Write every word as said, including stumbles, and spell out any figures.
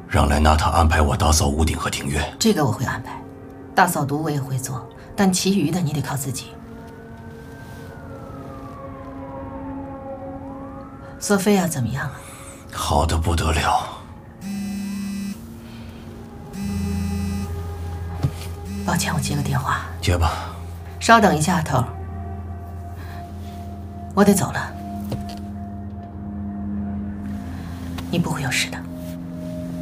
让莱纳塔安排我打扫屋顶和庭院。 这个我会安排，大扫毒我也会做，但其余的你得靠自己。索菲亚怎么样啊？ 好的不得了。 抱歉，我接个电话。 接吧。 稍等一下，头。我得走了。你不会有事的。